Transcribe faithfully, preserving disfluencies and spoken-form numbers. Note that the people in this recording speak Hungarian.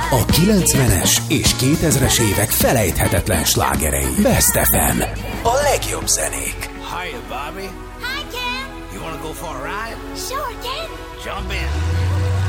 A kilencvenes és kétezres évek felejthetetlen slágerei. Best ef em. A legjobb zenék. Hiya, Bobby. Hi, Ken. You wanna go for a ride? Sure, Ken. Jump in.